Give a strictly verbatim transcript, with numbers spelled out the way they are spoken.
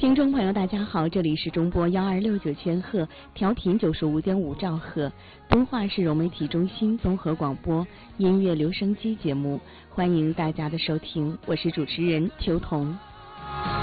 听众朋友大家好，这里是中波幺二六九千赫，调频九十五点五兆赫，敦化市融媒体中心综合广播音乐留声机节目，欢迎大家的收听，我是主持人邱彤。